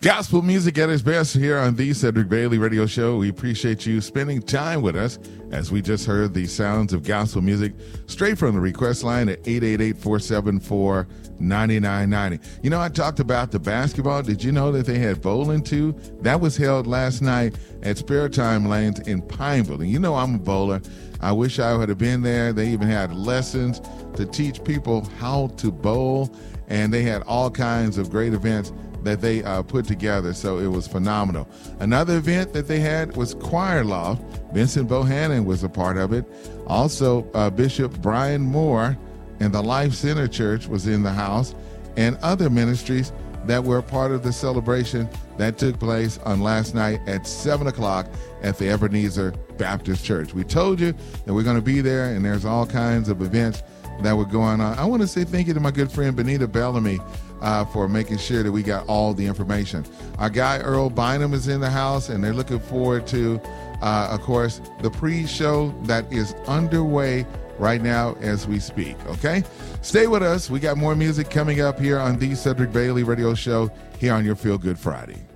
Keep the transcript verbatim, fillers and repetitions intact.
Gospel music at its best here on the Cedric Bailey Radio Show. We appreciate you spending time with us as we just heard the sounds of gospel music straight from the request line at eight eight eight, four seven four, nine nine nine zero. You know, I talked about the basketball. Did you know that they had bowling too? That was held last night at Spare Time Lanes in Pineville. And you know I'm a bowler. I wish I would have been there. They even had lessons to teach people how to bowl, and they had all kinds of great events that they uh, put together, so it was phenomenal. Another event that they had was Choir Loft. Vincent Bohannon was a part of it. Also, uh, Bishop Brian Moore and the Life Center Church was in the house, and other ministries that were a part of the celebration that took place on last night at seven o'clock at the Ebenezer Baptist Church. We told you that we're going to be there, and there's all kinds of events that were going on. I want to say thank you to my good friend Benita Bellamy uh, for making sure that we got all the information. Our guy Earl Bynum is in the house, and they're looking forward to, uh, of course, the pre-show that is underway right now as we speak, okay? Stay with us. We got more music coming up here on the Cedric Bailey Radio Show here on your Feel Good Friday.